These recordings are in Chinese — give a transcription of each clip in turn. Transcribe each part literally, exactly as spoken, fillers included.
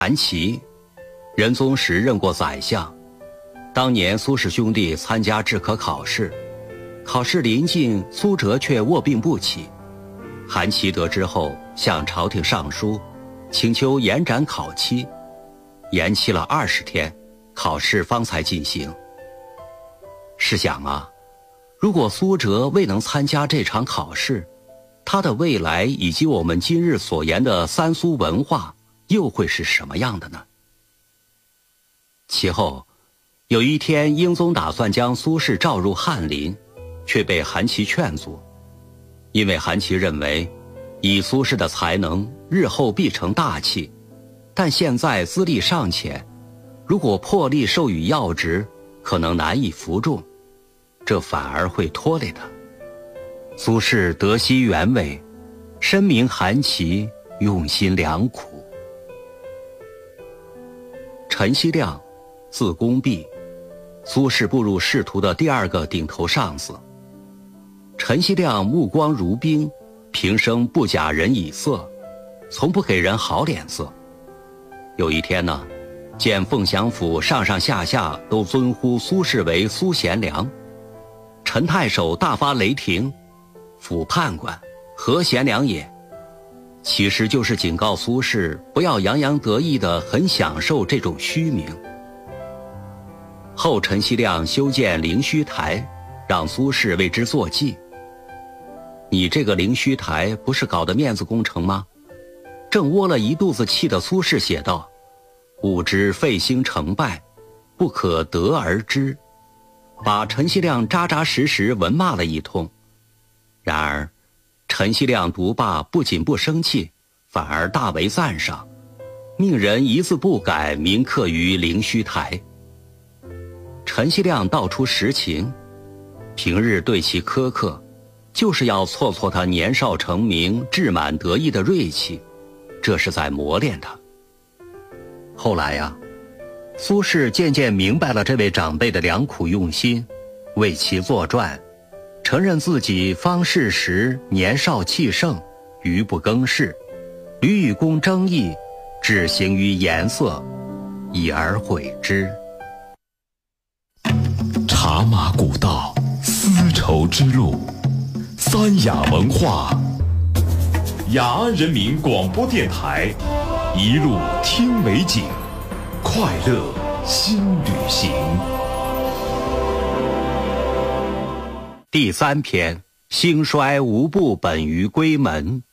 韩琦，仁宗时任过宰相。当年苏氏兄弟参加制科考试，考试临近，苏辙却卧病不起。韩琦得知后，向朝廷上书，请求延展考期，延期了二十天，考试方才进行。试想啊，如果苏辙未能参加这场考试，他的未来以及我们今日所言的三苏文化又会是什么样的呢？其后有一天，英宗打算将苏轼召入翰林，却被韩琦劝阻。因为韩琦认为，以苏轼的才能，日后必成大器，但现在资历尚浅，如果破例授予要职，可能难以服众，这反而会拖累他。苏轼得悉原委，深明韩琦用心良苦。陈希亮，字公弼，苏轼步入仕途的第二个顶头上司。陈希亮目光如冰，平生不假人以色，从不给人好脸色。有一天呢，见凤翔府上上下下都尊呼苏轼为苏贤良，陈太守大发雷霆，府判官何贤良也，其实就是警告苏轼不要洋洋得意地很享受这种虚名。后陈希亮修建灵虚台，让苏轼为之作记。你这个灵虚台不是搞的面子工程吗？正窝了一肚子气的苏轼写道：吾知废兴成败，不可得而知，把陈希亮扎扎实实文骂了一通。然而陈希亮读罢，不仅不生气，反而大为赞赏，命人一字不改铭刻于灵虚台。陈希亮道出实情，平日对其苛刻，就是要挫挫他年少成名、志满得意的锐气，这是在磨练他。后来呀、啊，苏轼渐渐明白了这位长辈的良苦用心，为其作传，承认自己方士时年少气盛，愚不更事，屡与公争议，只行于颜色，已而悔之。 茶马古道，丝绸之路，三雅文化，雅安人民广播电台，一路听美景，快乐新旅行。 第三篇，兴衰无不本于闺门。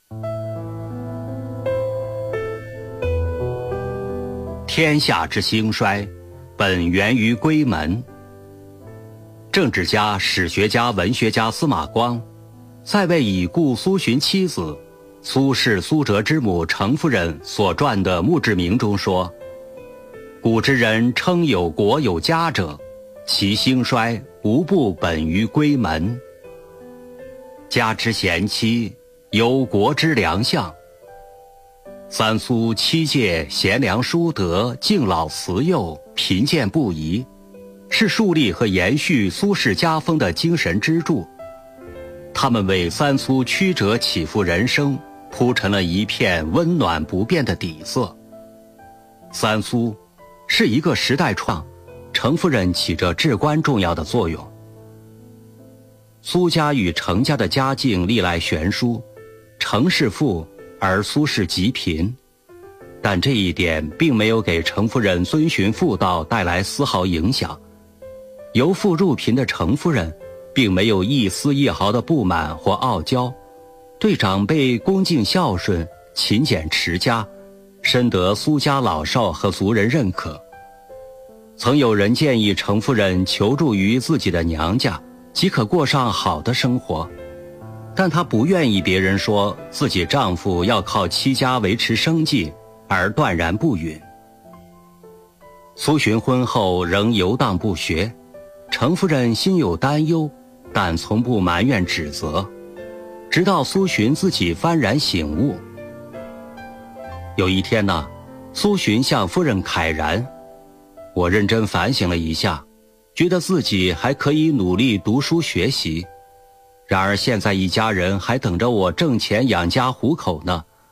天下之兴衰，本源于闺门。政治家、史学家、文学家司马光在为已故苏洵妻子苏轼苏辙之母程夫人所撰的墓志铭中说：古之人称有国有家者，其兴衰无不本于闺门。家之贤妻，有国之良相。三苏七届贤良淑德，敬老慈幼，贫贱不移，是树立和延续苏轼家风的精神支柱。他们为三苏曲折起伏人生铺陈了一片温暖不变的底色。三苏是一个时代创，程夫人起着至关重要的作用。苏家与程家的家境历来悬殊，程氏富而苏氏极贫，但这一点并没有给程夫人遵循妇道带来丝毫影响。由富入贫的程夫人并没有一丝一毫的不满或傲娇，对长辈恭敬孝顺，勤俭持家，深得苏家老少和族人认可。曾有人建议程夫人求助于自己的娘家，即可过上好的生活，但她不愿意别人说自己丈夫要靠戚家维持生计，而断然不允。苏洵婚后仍游荡不学，程夫人心有担忧，但从不埋怨指责，直到苏洵自己幡然醒悟。有一天呢，苏洵向夫人慨然：我认真反省了一下，觉得自己还可以努力读书学习，然而现在一家人还等着我挣钱养家糊口呢，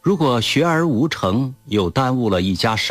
如果学而无成，又耽误了一家